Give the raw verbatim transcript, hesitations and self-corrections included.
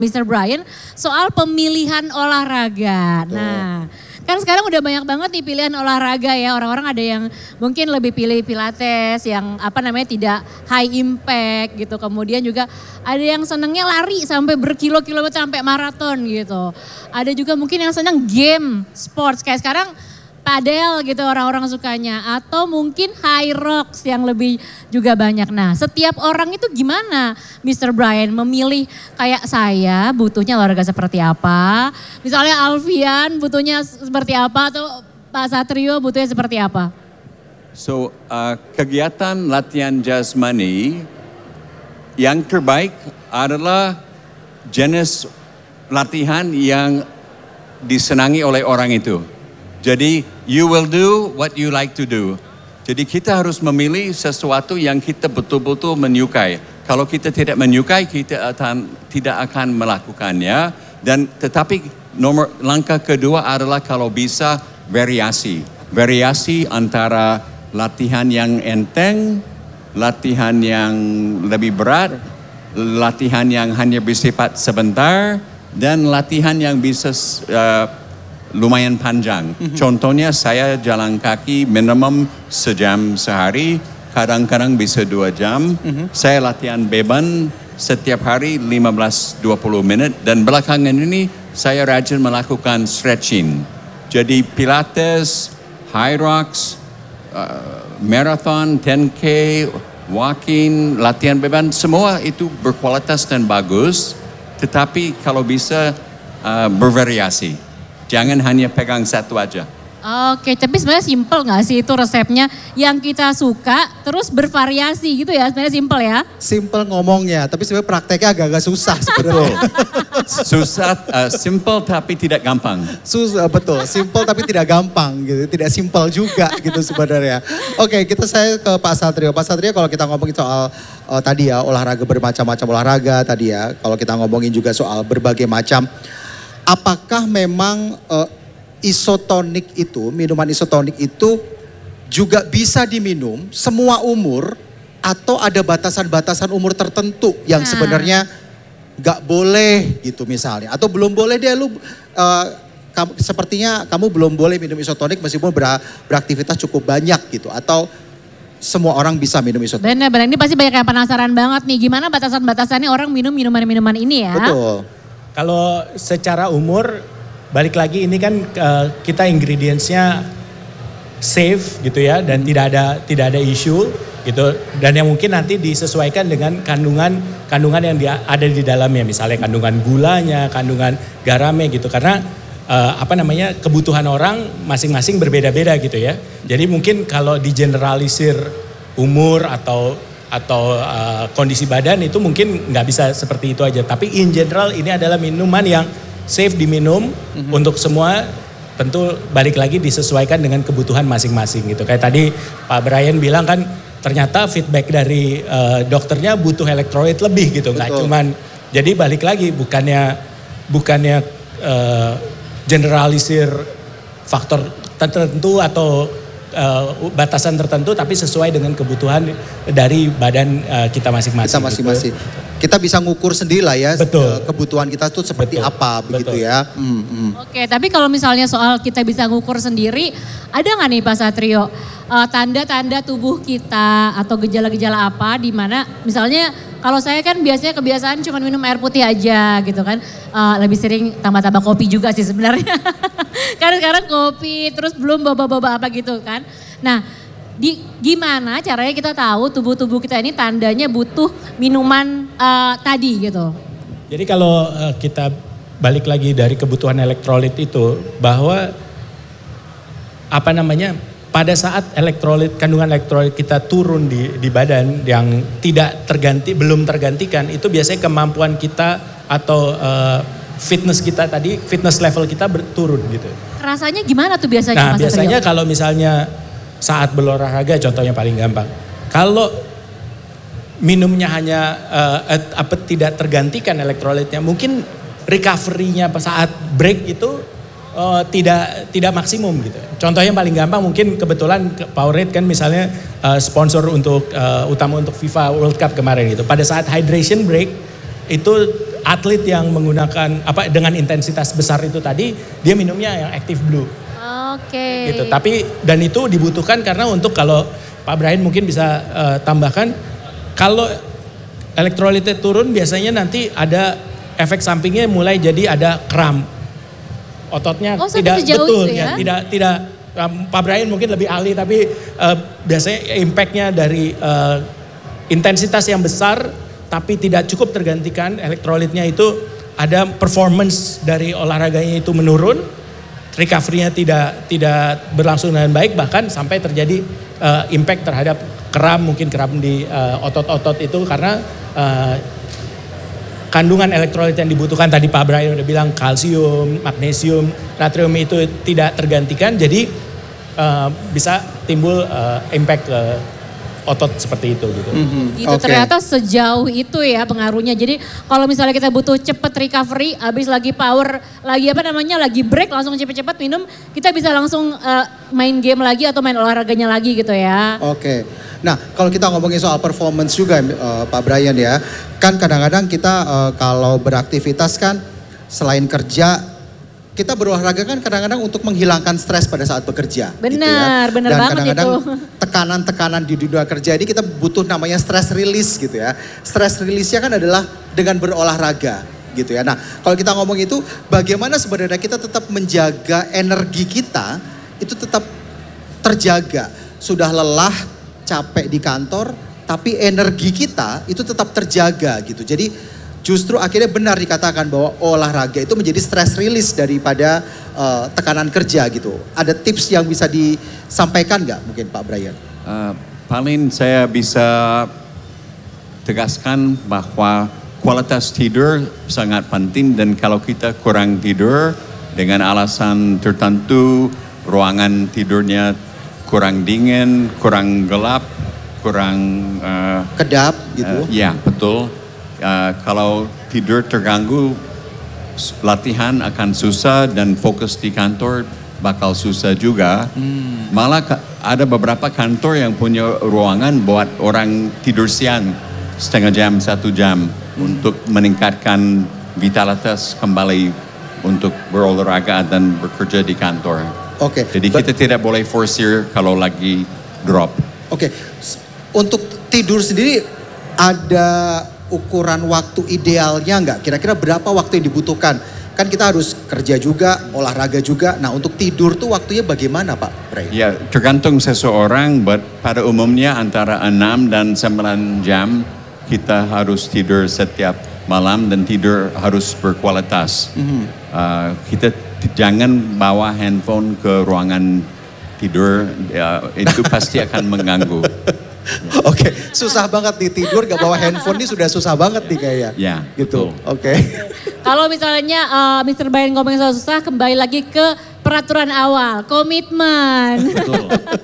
mister Brian, soal pemilihan olahraga. Betul. Nah, kan sekarang udah banyak banget nih pilihan olahraga ya. Orang-orang ada yang mungkin lebih pilih pilates yang apa namanya tidak high impact gitu. Kemudian juga ada yang senengnya lari sampai berkilo-kilometer sampai maraton gitu. Ada juga mungkin yang seneng game sports kayak sekarang padel gitu orang-orang sukanya. Atau mungkin high rocks yang lebih juga banyak. Nah setiap orang itu gimana mister Brian memilih kayak saya butuhnya olahraga seperti apa. Misalnya Alfian butuhnya seperti apa atau Pak Satrio butuhnya seperti apa. So uh, kegiatan latihan jasmani yang terbaik adalah jenis latihan yang disenangi oleh orang itu. Jadi you will do what you like to do. Jadi kita harus memilih sesuatu yang kita betul-betul menyukai. Kalau kita tidak menyukai, kita akan, tidak akan melakukannya. Dan tetapi nomor langkah kedua adalah kalau bisa variasi. Variasi antara latihan yang enteng, latihan yang lebih berat, latihan yang hanya bersifat sebentar, dan latihan yang bisa uh, lumayan panjang. Mm-hmm. Contohnya saya jalan kaki minimum sejam sehari, kadang-kadang bisa dua jam. Mm-hmm. Saya latihan beban setiap hari lima belas sampai dua puluh menit dan belakangan ini saya rajin melakukan stretching. Jadi pilates, high rocks, uh, marathon, sepuluh K, walking, latihan beban, semua itu berkualitas dan bagus. Tetapi kalau bisa uh, bervariasi. Jangan hanya pegang satu aja. Oke, tapi sebenarnya simple nggak sih itu resepnya yang kita suka terus bervariasi gitu ya, sebenarnya simple ya? Simple ngomongnya, tapi sebenarnya prakteknya agak-agak susah sebenarnya. Susah, uh, simple tapi tidak gampang. Susah, betul. Simple tapi tidak gampang gitu, tidak simple juga gitu sebenarnya. Oke, kita saya ke Pak Satrio. Pak Satrio kalau kita ngomongin soal uh, tadi ya olahraga bermacam-macam olahraga tadi ya, kalau kita ngomongin juga soal berbagai macam. Apakah memang uh, isotonik itu, minuman isotonik itu juga bisa diminum semua umur atau ada batasan-batasan umur tertentu yang nah. sebenarnya gak boleh gitu misalnya. Atau belum boleh deh lu, uh, kamu, sepertinya kamu belum boleh minum isotonik meskipun ber, beraktivitas cukup banyak gitu. Atau semua orang bisa minum isotonik. Benar-benar, ini pasti banyak yang penasaran banget nih gimana batasan-batasannya orang minum minuman-minuman ini ya. Betul. Kalau secara umur, balik lagi ini kan uh, kita ingredientsnya safe gitu ya dan tidak ada tidak ada isu gitu dan yang mungkin nanti disesuaikan dengan kandungan kandungan yang dia, ada di dalamnya misalnya kandungan gulanya, kandungan garamnya gitu karena uh, apa namanya kebutuhan orang masing-masing berbeda-beda gitu ya. Jadi mungkin kalau digeneralisir umur atau atau uh, kondisi badan itu mungkin nggak bisa seperti itu aja. Tapi in general ini adalah minuman yang safe diminum mm-hmm. untuk semua. Tentu balik lagi disesuaikan dengan kebutuhan masing-masing gitu. Kayak tadi Pak Brian bilang kan ternyata feedback dari uh, dokternya butuh elektrolit lebih gitu. Nggak cuman jadi balik lagi bukannya bukannya uh, generalisir faktor tertentu atau Uh, batasan tertentu tapi sesuai dengan kebutuhan dari badan uh, kita masing-masing. Kita masing-masing. Gitu. Kita bisa ngukur sendiri lah ya. Betul. Kebutuhan kita tuh seperti Betul. apa begitu Betul. ya. Hmm, hmm. Oke, tapi kalau misalnya soal kita bisa ngukur sendiri, ada nggak nih Pak Satrio uh, tanda-tanda tubuh kita atau gejala-gejala apa di mana misalnya kalau saya kan biasanya kebiasaan cuma minum air putih aja gitu kan. Uh, lebih sering tambah-tambah kopi juga sih sebenarnya. Karena sekarang kopi terus belum boba-boba apa gitu kan. Nah di, gimana caranya kita tahu tubuh-tubuh kita ini tandanya butuh minuman uh, tadi gitu. Jadi kalau uh, kita balik lagi dari kebutuhan elektrolit itu bahwa apa namanya pada saat elektrolit, kandungan elektrolit kita turun di, di badan yang tidak terganti, belum tergantikan, itu biasanya kemampuan kita atau uh, fitness kita tadi, fitness level kita berturun gitu. Rasanya gimana tuh biasanya? Nah Mas biasanya Satrio? kalau misalnya saat berolahraga contohnya paling gampang. Kalau minumnya hanya uh, apa tidak tergantikan elektrolitnya, mungkin recovery-nya saat break itu uh, tidak tidak maksimum gitu. Contohnya paling gampang mungkin kebetulan Powerade kan misalnya uh, sponsor untuk uh, utama untuk FIFA World Cup kemarin gitu. Pada saat hydration break itu atlet yang menggunakan apa dengan intensitas besar itu tadi, dia minumnya yang Active Blue. Oke. Gitu. Tapi dan itu dibutuhkan karena untuk kalau Pak Brian mungkin bisa uh, tambahkan, kalau elektrolitnya turun biasanya nanti ada efek sampingnya mulai jadi ada kram. Ototnya Oh, sampai tidak sejauh betul itu ya? ya, tidak tidak um, Pak Brian mungkin lebih ahli tapi uh, biasanya impactnya dari uh, intensitas yang besar tapi tidak cukup tergantikan elektrolitnya itu ada performance dari olahraganya itu menurun, recovery-nya tidak tidak berlangsung dengan baik bahkan sampai terjadi uh, impact terhadap kram mungkin kram di uh, otot-otot itu karena uh, kandungan elektrolit yang dibutuhkan tadi Pak Brian udah bilang kalsium, magnesium, natrium itu tidak tergantikan jadi uh, bisa timbul uh, impact ke otot seperti itu gitu. Mhm, Gitu oke. ternyata sejauh itu ya pengaruhnya. Jadi kalau misalnya kita butuh cepet recovery, habis lagi power, lagi apa namanya, lagi break langsung cepet-cepet minum, kita bisa langsung uh, main game lagi atau main olahraganya lagi gitu ya. Oke. Nah, kalau kita ngomongin soal performance juga eh, Pak Brian ya. Kan kadang-kadang kita eh, kalau beraktivitas kan selain kerja kita berolahraga kan kadang-kadang untuk menghilangkan stres pada saat bekerja. Benar, gitu ya. benar Dan banget kadang-kadang itu. tekanan-tekanan di dunia kerja ini kita butuh namanya stress release gitu ya. Stress release-nya kan adalah dengan berolahraga gitu ya. Nah, kalau kita ngomong itu bagaimana sebenarnya kita tetap menjaga energi kita itu tetap terjaga. Sudah lelah, capek di kantor, tapi energi kita itu tetap terjaga gitu. Jadi justru akhirnya benar dikatakan bahwa olahraga itu menjadi stress release daripada uh, tekanan kerja gitu. Ada tips yang bisa disampaikan nggak mungkin Pak Brian? Uh, paling saya bisa tegaskan bahwa kualitas tidur sangat penting dan kalau kita kurang tidur dengan alasan tertentu, ruangan tidurnya kurang dingin, kurang gelap, kurang uh, Kedap gitu. uh, ya betul. Uh, kalau tidur terganggu, latihan akan susah dan fokus di kantor bakal susah juga. Hmm. Malah ada beberapa kantor yang punya ruangan buat orang tidur siang setengah jam, satu jam hmm. untuk meningkatkan vitalitas kembali untuk berolahraga dan bekerja di kantor. Oke. Jadi But, kita tidak boleh forsir kalau lagi drop. Oke. Untuk tidur sendiri ada ukuran waktu idealnya nggak? Kira-kira berapa waktu yang dibutuhkan? Kan kita harus kerja juga, olahraga juga. Nah untuk tidur tuh waktunya bagaimana Pak Brian? Ya tergantung seseorang, but pada umumnya antara enam dan sembilan jam kita harus tidur setiap malam dan tidur harus berkualitas. Mm-hmm. Uh, kita t- jangan bawa handphone ke ruangan tidur, uh, itu pasti akan mengganggu. Oke, okay. Susah banget nih tidur gak bawa handphone ini sudah susah banget nih kayaknya. Ya, gitu. betul. Oke. Okay. Kalau misalnya uh, mister Brian ngomongin soal susah, kembali lagi ke peraturan awal, komitmen. Betul.